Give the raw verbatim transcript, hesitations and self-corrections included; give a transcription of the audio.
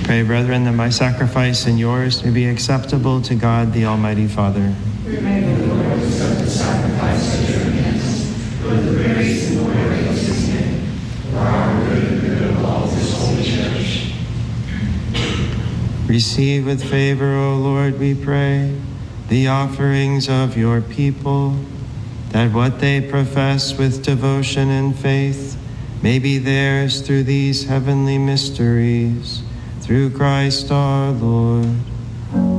Pray, brethren, that my sacrifice and yours may be acceptable to God, the Almighty Father. May the Lord accept the sacrifice at your hands, for the praise and glory of his name, for our good and the good of all his holy church. Receive with favor, O Lord, we pray, the offerings of your people, that what they profess with devotion and faith may be theirs through these heavenly mysteries, through Christ our Lord.